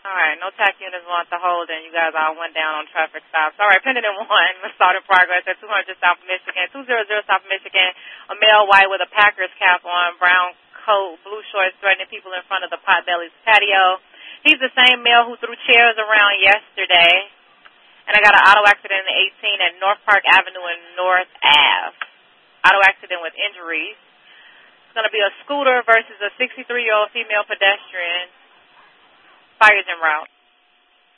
All right, no TAC units want to hold, and you guys all went down on traffic stops. All right, pending in 1, start in progress at 200 South Michigan, 200 South Michigan. A male white with a Packers cap on, brown coat, blue shorts, threatening people in front of the Potbelly's patio. He's the same male who threw chairs around yesterday. And I got an auto accident in 18 at North Park Avenue and North Ave. Auto accident with injuries. It's going to be a scooter versus a 63-year-old female pedestrian. Fires en route.